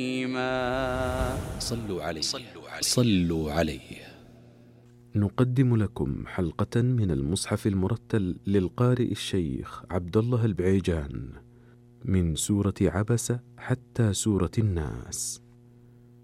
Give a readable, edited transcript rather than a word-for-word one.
صلوا عليه صلوا عليه. نقدم لكم حلقة من المصحف المرتل للقارئ الشيخ عبد الله البعيجان من سورة عبس حتى سورة الناس.